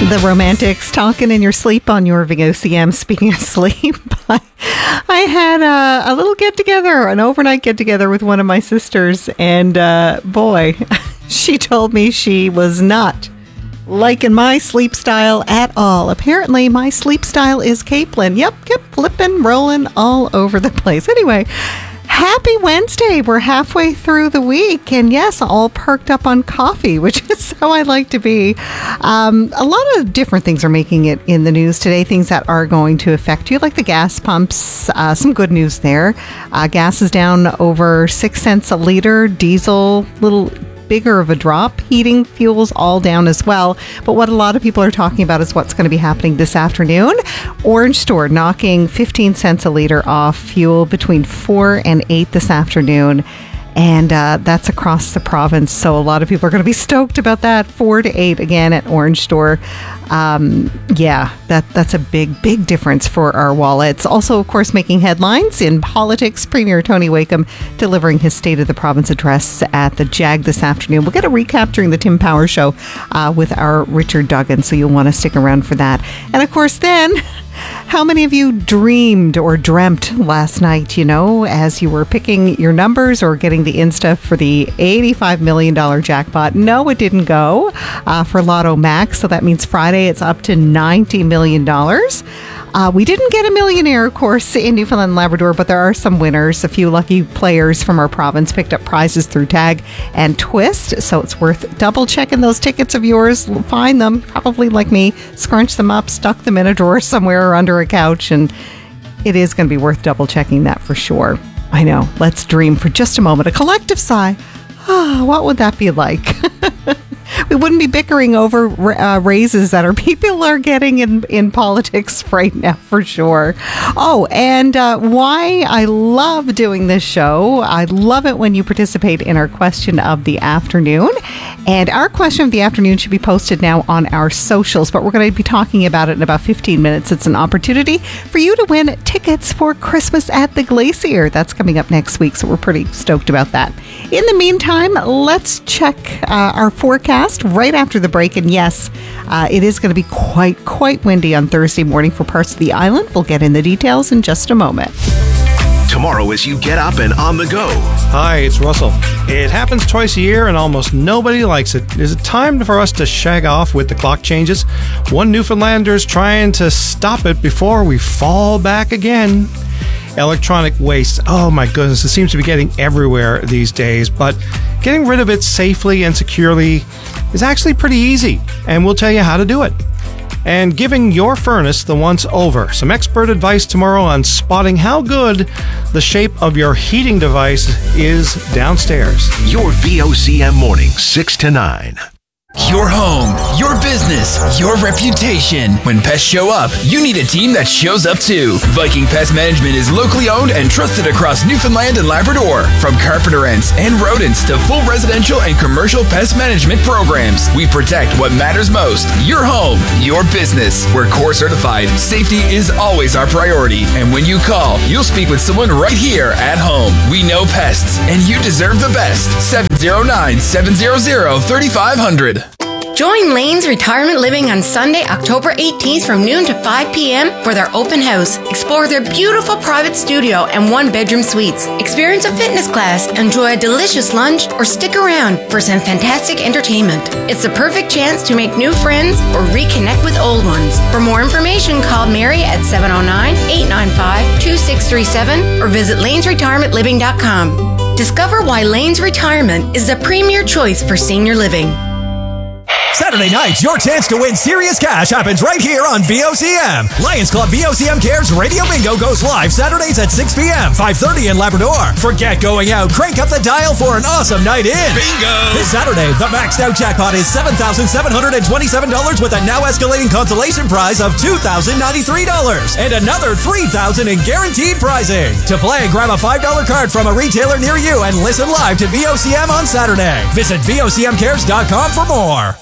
The Romantics talking in your sleep on your VOCM. Speaking of sleep, I had a little get-together, an overnight get-together with one of my sisters, and boy, she told me she was not liking my sleep style at all. Apparently, my sleep style is Caitlin. Yep, kept flipping, rolling all over the place. Anyway, happy Wednesday. We're halfway through the week, and yes, all perked up on coffee, which is how I like to be. A lot of different things are making it in the news today, things that are going to affect you, like the gas pumps. Some good news there. Gas is down over 6 cents a liter. Diesel, little bigger of a drop. Heating fuels all down as well. But what a lot of people are talking about is what's going to be happening this afternoon. Orange Store knocking 15 cents a liter off fuel between 4 and 8 this afternoon. And that's across the province. So a lot of people are going to be stoked about that. 4 to 8 again at Orange Store. That's a big difference for our wallets. Also, of course, making headlines in politics. Premier Tony Wakeham delivering his State of the Province address at the JAG this afternoon. We'll get a recap during the Tim Power Show with our Richard Duggan, so you'll want to stick around for that. And of course, then, how many of you dreamed or dreamt last night, as you were picking your numbers or getting the Insta for the $85 million jackpot? No, it didn't go for Lotto Max, so that means Friday it's up to $90 million. We didn't get a millionaire, of course, in Newfoundland and Labrador, but there are some winners. A few lucky players from our province picked up prizes through Tag and Twist, so it's worth double checking those tickets of yours. Find them, probably like me, scrunch them up, stuck them in a drawer somewhere or under a couch, and it is going to be worth double checking that for sure. I know. Let's dream for just a moment. A collective sigh. What would that be like? We wouldn't be bickering over raises that our people are getting in politics right now, for sure. Oh, and why I love doing this show. I love it when you participate in our question of the afternoon. And our question of the afternoon should be posted now on our socials, but we're going to be talking about it in about 15 minutes. It's an opportunity for you to win tickets for Christmas at the Glacier. That's coming up next week, so we're pretty stoked about that. In the meantime, let's check our forecast right after the break. And yes, it is going to be quite windy on Thursday morning for parts of the island. We'll get in the details in just a moment. Tomorrow as you get up and on the go. Hi, it's Russell. It happens twice a year and almost nobody likes it. Is it time for us to shag off with the clock changes? One Newfoundlander's trying to stop it before we fall back again. Electronic waste. Oh my goodness, it seems to be getting everywhere these days, but getting rid of it safely and securely is actually pretty easy, and we'll tell you how to do it. And giving your furnace the once over. Some expert advice tomorrow on spotting how good the shape of your heating device is downstairs. Your VOCM morning, 6 to 9. Your home, your business, your reputation. When pests show up, you need a team that shows up too. Viking Pest Management is locally owned and trusted across Newfoundland and Labrador. From carpenter ants and rodents to full residential and commercial pest management programs, we protect what matters most. Your home, your business. We're core certified. Safety is always our priority. And when you call, you'll speak with someone right here at home. We know pests, and you deserve the best. 709-700-3500. Join Lane's Retirement Living on Sunday, October 18th from noon to 5 p.m. for their open house. Explore their beautiful private studio and one-bedroom suites. Experience a fitness class, enjoy a delicious lunch, or stick around for some fantastic entertainment. It's the perfect chance to make new friends or reconnect with old ones. For more information, call Mary at 709-895-2637 or visit lanesretirementliving.com. Discover why Lane's Retirement is the premier choice for senior living. Saturday nights, your chance to win serious cash happens right here on VOCM. Lions Club VOCM Cares Radio Bingo goes live Saturdays at 6 p.m., 5:30 in Labrador. Forget going out. Crank up the dial for an awesome night in. Bingo! This Saturday, the maxed out jackpot is $7,727 with a now escalating consolation prize of $2,093 and another $3,000 in guaranteed prizing. To play, grab a $5 card from a retailer near you and listen live to VOCM on Saturday. Visit VOCMcares.com for more.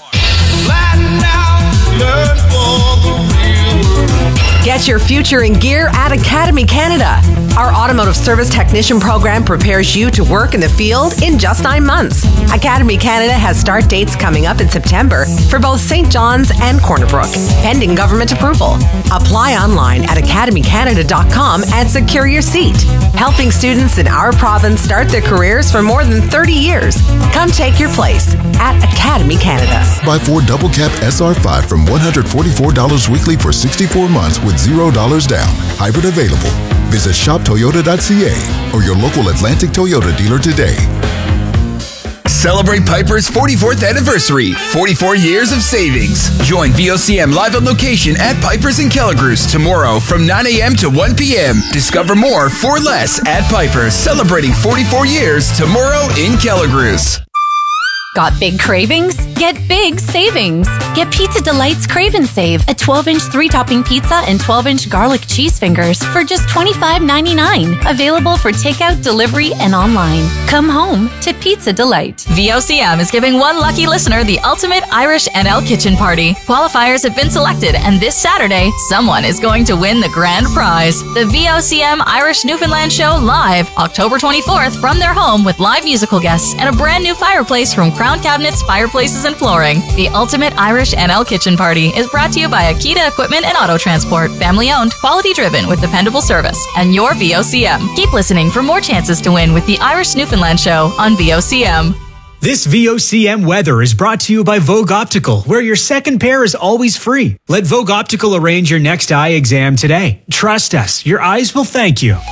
Get your future in gear at Academy Canada. Our automotive service technician program prepares you to work in the field in just 9 months. Academy Canada has start dates coming up in September for both St. John's and Corner Brook, pending government approval. Apply online at academycanada.com and secure your seat. Helping students in our province start their careers for more than 30 years. Come take your place at Academy Canada. Buy Ford Double Cab SR5 from $144 weekly for 64 months with $0 down. Hybrid available. Visit shoptoyota.ca or your local Atlantic Toyota dealer today. Celebrate Piper's 44th anniversary. 44 years of savings. Join VOCM live on location at Piper's in Kelligrews tomorrow from 9 a.m. to 1 p.m. Discover more for less at Piper's. Celebrating 44 years tomorrow in Kelligrews. Got big cravings? Get big savings. Get Pizza Delight's Crave and Save, a 12-inch 3-topping pizza and 12-inch garlic cheese fingers for just $25.99. Available for takeout, delivery, and online. Come home to Pizza Delight. VOCM is giving one lucky listener the ultimate Irish NL kitchen party. Qualifiers have been selected, and this Saturday, someone is going to win the grand prize. The VOCM Irish Newfoundland Show live, October 24th, from their home with live musical guests and a brand new fireplace from Crown Cabinets, Fireplaces, and Flooring. The ultimate Irish NL kitchen party is brought to you by Akita Equipment and Auto Transport. Family owned, quality driven with dependable service. And your VOCM. Keep listening for more chances to win with the Irish Newfoundland Show on VOCM. This VOCM weather is brought to you by Vogue Optical, where your second pair is always free. Let Vogue Optical arrange your next eye exam today. Trust us, your eyes will thank you.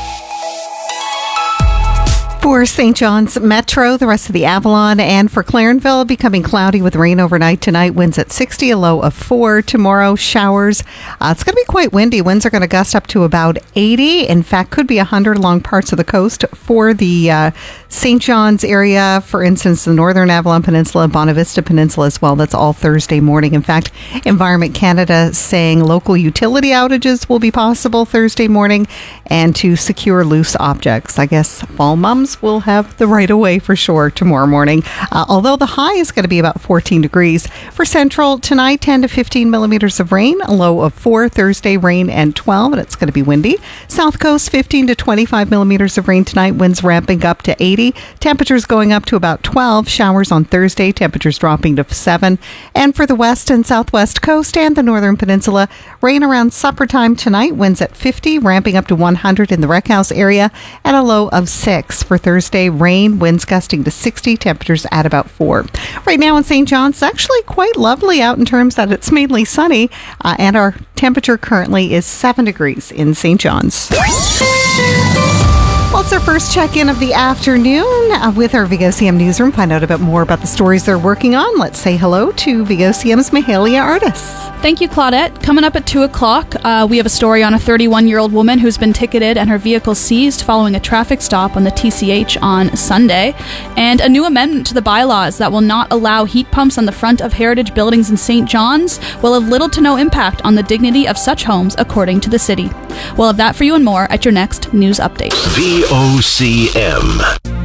For St. John's Metro, the rest of the Avalon, and for Clarenville, becoming cloudy with rain overnight tonight. Winds at 60, a low of 4. Tomorrow, showers. It's going to be quite windy. Winds are going to gust up to about 80. In fact, could be 100 along parts of the coast. For the St. John's area, for instance, the Northern Avalon Peninsula, Bonavista Peninsula as well. That's all Thursday morning. In fact, Environment Canada saying local utility outages will be possible Thursday morning, and to secure loose objects. I guess fall mums will have the right of way for sure tomorrow morning, although the high is going to be about 14 degrees. For Central tonight, 10 to 15 millimeters of rain, a low of 4. Thursday, rain and 12, and it's going to be windy. South Coast, 15 to 25 millimeters of rain tonight, winds ramping up to 80. Temperatures going up to about 12. Showers on Thursday, temperatures dropping to 7. And for the West and Southwest Coast and the Northern Peninsula, rain around supper time tonight, winds at 50, ramping up to 100 in the Rec House area, and a low of 6. For Thursday, rain, winds gusting to 60, temperatures at about 4. Right now in St. John's, it's actually quite lovely out in terms that it's mainly sunny, and our temperature currently is 7 degrees in St. John's. Well, it's our first check-in of the afternoon with our VOCM newsroom. Find out a bit more about the stories they're working on. Let's say hello to VOCM's Mahalia Artis. Thank you, Claudette. Coming up at 2 o'clock, we have a story on a 31-year-old woman who's been ticketed and her vehicle seized following a traffic stop on the TCH on Sunday, and a new amendment to the bylaws that will not allow heat pumps on the front of heritage buildings in St. John's will have little to no impact on the dignity of such homes, according to the city. We'll have that for you and more at your next news update. VOCM.